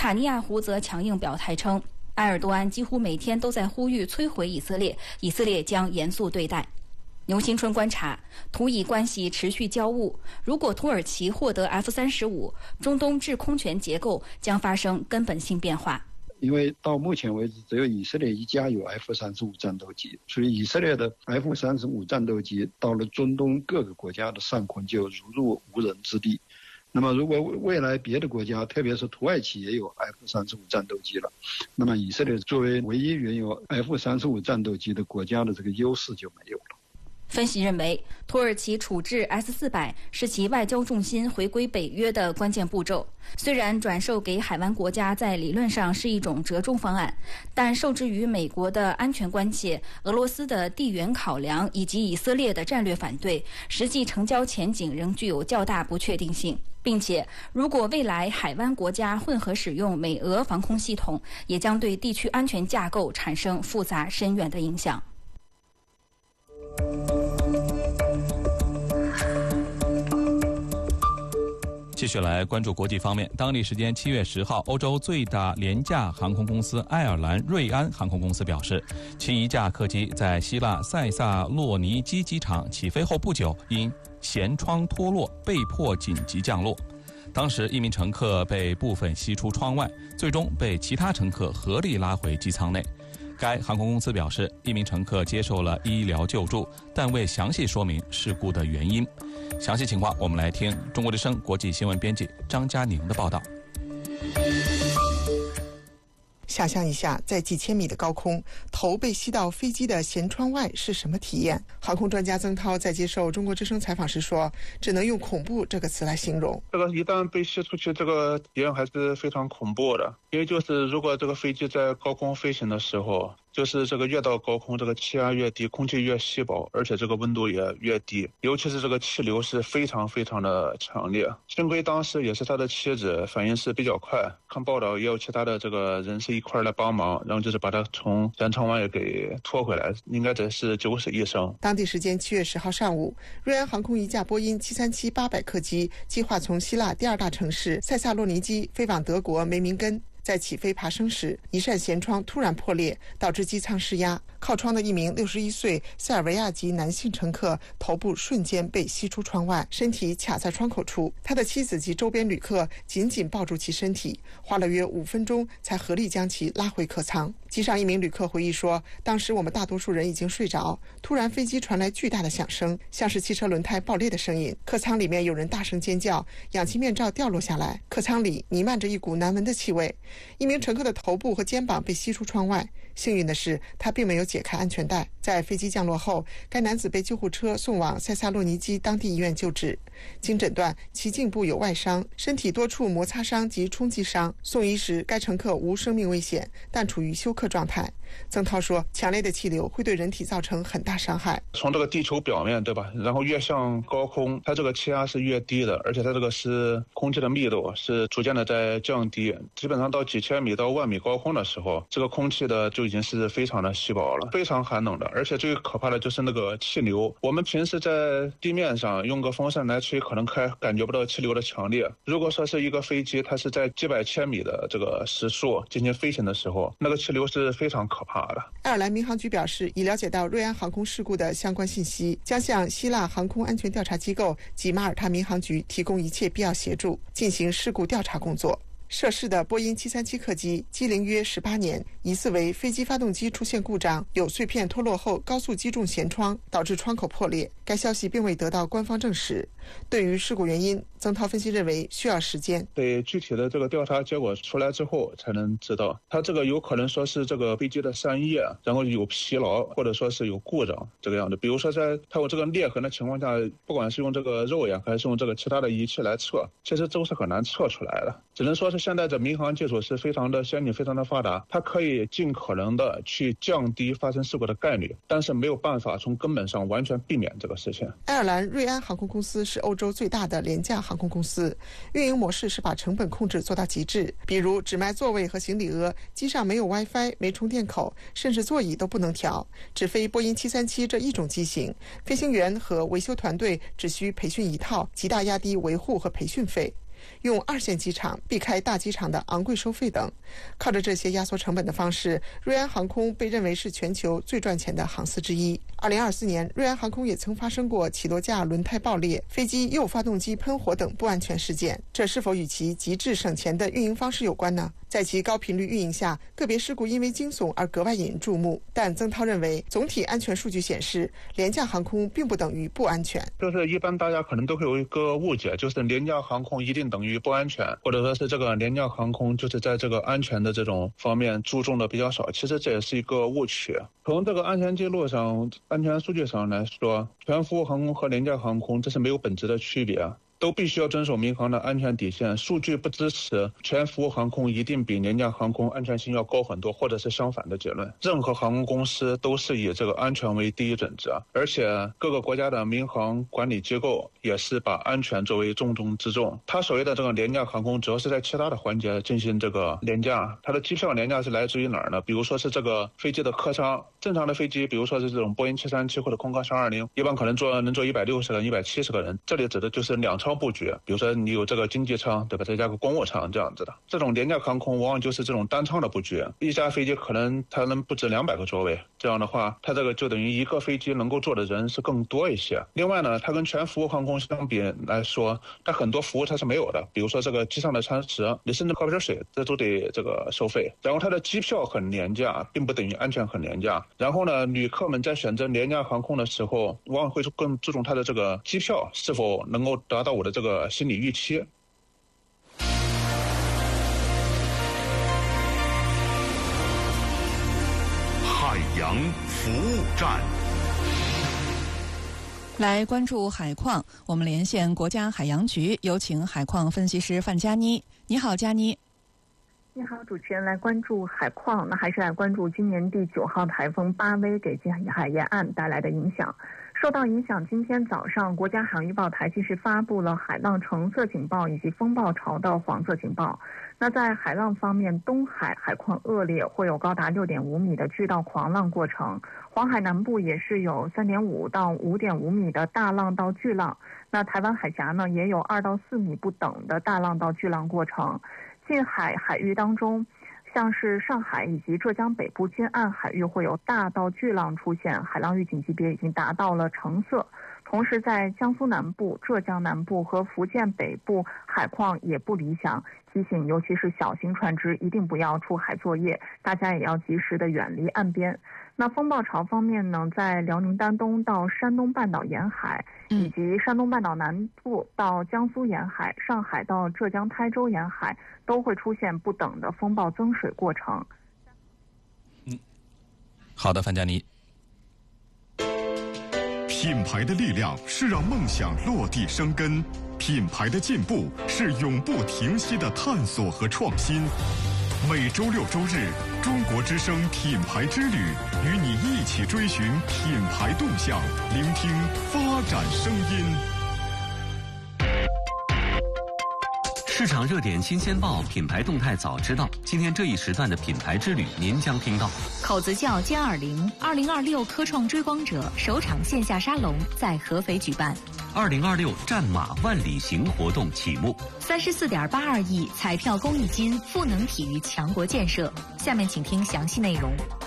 塔尼亚胡则强硬表态称，埃尔多安几乎每天都在呼吁摧毁以色列，以色列将严肃对待。牛新春观察，土以关系持续交恶，如果土耳其获得 F-35，中东制空权结构将发生根本性变化。 因为到目前为止，只有以色列一家有 F-35战斗机，所以以色列的 F-35战斗机到了中东各个国家的上空就如入无人之地。那么如果未来别的国家，特别是土耳其也有 F-35战斗机了，那么以色列作为唯一拥有 F-35战斗机的国家的这个优势就没有了。 分析认为，土耳其处置 S-400是其外交重心回归北约的关键步骤。虽然转售给海湾国家在理论上是一种折中方案，但受制于美国的安全关切、俄罗斯的地缘考量以及以色列的战略反对，实际成交前景仍具有较大不确定性。并且，如果未来海湾国家混合使用美俄防空系统，也将对地区安全架构产生复杂深远的影响。 继续来关注国际方面。当地时间7月10号，欧洲最大廉价航空公司爱尔兰瑞安航空公司表示，其一架客机在希腊塞萨洛尼基机场起飞后不久，因舷窗脱落被迫紧急降落。当时一名乘客被部分吸出窗外，最终被其他乘客合力拉回机舱内。该航空公司表示，一名乘客接受了医疗救助，但未详细说明事故的原因。详细情况我们来听中国之声国际新闻编辑张佳宁的报道。 想象一下，在几千米的高空，头被吸到飞机的舷窗外是什么体验？航空专家曾涛在接受中国之声采访时说，只能用恐怖这个词来形容。 这个一旦被吸出去，这个体验还是非常恐怖的。因为就是如果这个飞机在高空飞行的时候，就是这个越到高空，这个气压越低，空气越稀薄，而且这个温度也越低，尤其是这个气流是非常非常的强烈。幸亏当时也是他的妻子反应是比较快，看报道也有其他的这个人士一块来帮忙，然后就是把他从舷窗外给拖回来，应该这是九死一生。 当地时间7月10号上午，瑞安航空一架波音737-800客机计划从希腊第二大城市塞萨洛尼基飞往德国梅明根。在起飞爬升时，一扇舷窗突然破裂，导致机舱失压。靠窗的一名61岁塞尔维亚籍男性乘客头部瞬间被吸出窗外，身体卡在窗口处。他的妻子及周边旅客紧紧抱住其身体，花了约5分钟才合力将其拉回客舱。机上一名旅客回忆说，当时我们大多数人已经睡着，突然飞机传来巨大的响声，像是汽车轮胎爆裂的声音。客舱里面有人大声尖叫，氧气面罩掉落下来，客舱里弥漫着一股难闻的气味。一名乘客的头部和肩膀被吸出窗外，幸运的是他并没有解开安全带。在飞机降落后，该男子被救护车送往塞萨洛尼基当地医院救治，经诊断其颈部有外伤，身体多处摩擦伤及冲击伤。送医时该乘客无生命危险，但处于休克状态。曾涛说，强烈的气流会对人体造成很大伤害。 从这个地球表面，对吧，然后越向高空，它这个气压是越低的，而且它这个是空气的密度是逐渐的在降低，基本上到几千米到万米高空的时候，这个空气的就已经是非常的稀薄了，非常寒冷的。而且最可怕的就是那个气流，我们平时在地面上用个风扇来吹，可能感觉不到气流的强烈。如果说是一个飞机，它是在几百千米的这个时速进行飞行的时候，那个气流是非常可怕的。 爱尔兰民航局表示，已了解到瑞安航空事故的相关信息，将向希腊航空安全调查机构及马耳他民航局提供一切必要协助，进行事故调查工作。涉事的波音737客机机龄约18年，疑似为飞机发动机出现故障，有碎片脱落后高速击中舷窗，导致窗口破裂。该消息并未得到官方证实。对于事故原因，曾涛分析认为需要时间， 对具体的这个调查结果出来之后才能知道。它这个有可能说是这个飞机的扇叶，然后有疲劳，或者说是有故障这个样子。比如说在它有这个裂痕的情况下，不管是用这个肉眼还是用这个其他的仪器来测，其实都是很难测出来的。只能说是现在的民航技术是非常的先进，非常的发达，它可以尽可能的去降低发生事故的概率，但是没有办法从根本上完全避免这个事情。 爱尔兰瑞安航空公司是欧洲最大的廉价航空公司，运营模式是把成本控制做到极致，比如只卖座位和行李额，机上没有 WiFi， 没充电口，甚至座椅都不能调，只飞波音737这一种机型，飞行员和维修团队只需培训一套，极大压低维护和培训费。 用2线机场避开大机场的昂贵收费等。靠着这些压缩成本的方式，瑞安航空被认为是全球最赚钱的航司之一。2024年，瑞安航空也曾发生过起落架轮胎爆裂、飞机右发动机喷火等不安全事件，这是否与其极致省钱的运营方式有关呢？在其高频率运营下，个别事故因为惊悚而格外引人注目。但曾涛认为，总体安全数据显示，廉价航空并不等于不安全。 就是一般大家可能都会有一个误解，就是廉价航空一定等于不安全，或者说是这个廉价航空就是在这个安全的这种方面注重的比较少。其实这也是一个误区。从这个安全记录上、安全数据上来说，全服务航空和廉价航空这是没有本质的区别，都必须要遵守民航的安全底线。数据不支持全服务航空一定比廉价航空安全性要高很多，或者是相反的结论。任何航空公司都是以这个安全为第一准则，而且各个国家的民航管理机构也是把安全作为重中之重。它所谓的这个廉价航空主要是在其他的环节进行这个廉价，它的机票廉价是来自于哪儿呢？比如说是这个飞机的客舱，正常的飞机比如说是这种波音737或者空客320，一般可能能坐160个人、170个人，这里指的就是2舱布局，比如说你有这个经济舱，对吧？再加个公务舱这样子的。这种廉价航空往往就是这种单舱的布局，一架飞机可能它能不止200个座位，这样的话，它这个就等于一个飞机能够坐的人是更多一些。另外呢，它跟全服务航空相比来说，它很多服务它是没有的，比如说这个机上的餐食，你甚至喝瓶水，这都得这个收费。然后它的机票很廉价，并不等于安全很廉价。然后呢，旅客们在选择廉价航空的时候，往往会更注重它的这个机票是否能够达到我的这个心理预期。 海洋服务站， 来关注海况，我们连线国家海洋局，有请海况分析师范佳妮。你好，佳妮。 你好，主持人。来关注海况，那还是来关注今年第9号台风巴威给近海沿岸带来的影响。受到影响，今天早上国家海洋预报台及时发布了海浪橙色警报以及风暴潮的黄色警报。那在海浪方面，东海海况恶劣，会有高达6.5米的巨到狂浪过程，黄海南部也是有3.5到5.5米的大浪到巨浪。那台湾海峡呢，也有2到4米不等的大浪到巨浪过程。近海海域当中，像是上海以及浙江北部近岸海域会有大到巨浪出现，海浪预警级别已经达到了橙色。同时在江苏南部、浙江南部和福建北部海况也不理想，提醒尤其是小型船只一定不要出海作业，大家也要及时的远离岸边。那风暴潮方面呢，在辽宁丹东到山东半岛沿海，以及山东半岛南部到江苏沿海、上海到浙江台州沿海，都会出现不等的风暴增水过程。 好的，范佳妮。 品牌的力量是让梦想落地生根，品牌的进步是永不停息的探索和创新。每周6周日，中国之声品牌之旅，与你一起追寻品牌动向，聆听发展声音。 市场热点新鲜报，品牌动态早知道。今天这一时段的品牌之旅，您将听到： 口子窖歼2020科创追光者首场线下沙龙在合肥举办 ，2026战马万里行活动启幕 ，34.82亿彩票公益金赋能体育强国建设。下面请听详细内容。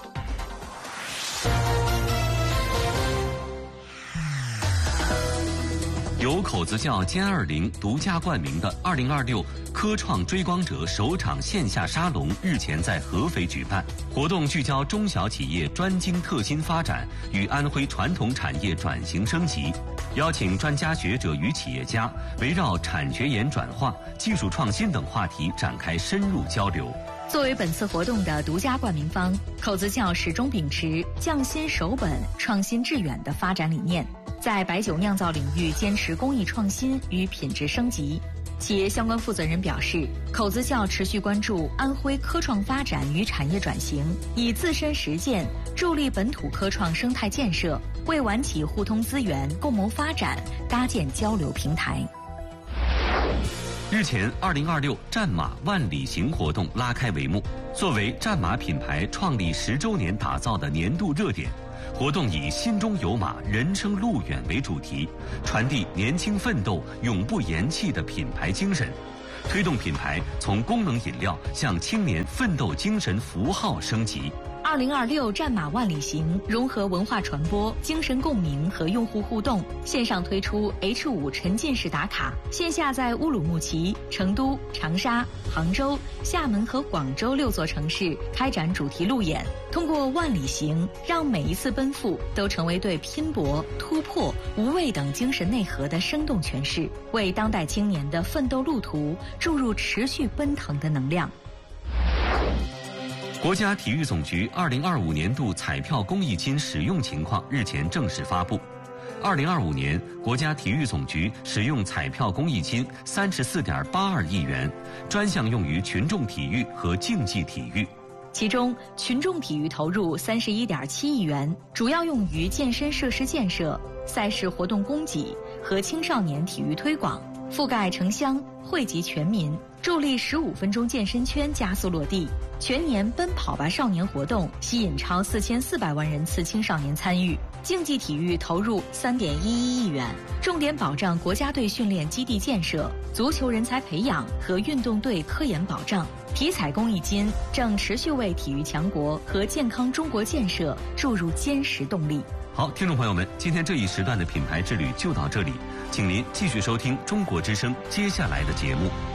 由口子窖歼20独家冠名的2026科创追光者首场线下沙龙日前在合肥举办，活动聚焦中小企业专精特新发展与安徽传统产业转型升级，邀请专家学者与企业家围绕产学研转化、技术创新等话题展开深入交流。 作为本次活动的独家冠名方，口子窖始终秉持匠心守本、创新致远的发展理念，在白酒酿造领域坚持工艺创新与品质升级。企业相关负责人表示，口子窖持续关注安徽科创发展与产业转型，以自身实践助力本土科创生态建设，为晚企互通资源、共谋发展搭建交流平台。 日前，2026战马万里行活动拉开帷幕。作为战马品牌创立10周年打造的年度热点，活动以心中有马，人生路远为主题，传递年轻奋斗、永不言弃的品牌精神。 推动品牌从功能饮料向青年奋斗精神符号升级。 2026战马万里行融合文化传播、精神共鸣和用户互动，线上推出 H5沉浸式打卡，线下在乌鲁木齐、成都、长沙、杭州、厦门和广州6座城市开展主题路演，通过万里行，让每一次奔赴都成为对拼搏、突破、无畏等精神内核的生动诠释，为当代青年的奋斗路途注入持续奔腾的能量。 国家体育总局2025年度彩票公益金使用情况日前正式发布。2025年，国家体育总局使用彩票公益金34.82亿元，专项用于群众体育和竞技体育。 其中，群众体育投入31.7亿元，主要用于健身设施建设、赛事活动供给和青少年体育推广，覆盖城乡，惠及全民，助力15分钟健身圈加速落地。全年奔跑吧少年活动吸引超4400万人次青少年参与，竞技体育投入3.11亿元，重点保障国家队训练基地建设、足球人才培养和运动队科研保障。体彩公益金正持续为体育强国和健康中国建设注入坚实动力。 好，听众朋友们，今天这一时段的品牌之旅就到这里，请您继续收听中国之声接下来的节目。